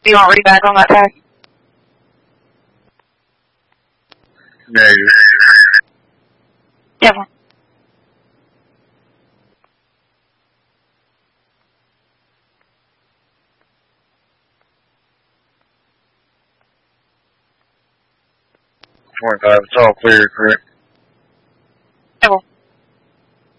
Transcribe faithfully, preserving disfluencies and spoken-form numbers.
you want read back on that tag? Negative. Yeah. twenty-five, it's all clear, correct?